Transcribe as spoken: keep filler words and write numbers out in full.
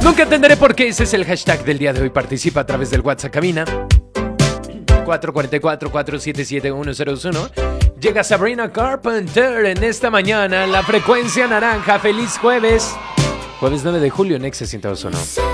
Nunca entenderé por qué ese es el hashtag del día de hoy. Participa a través del WhatsApp cabina cuatro cuatro cuatro, cuatro siete siete, uno cero uno. Llega Sabrina Carpenter en esta mañana, la frecuencia naranja. Feliz jueves. Jueves nueve de julio en Exa ciento dos punto uno.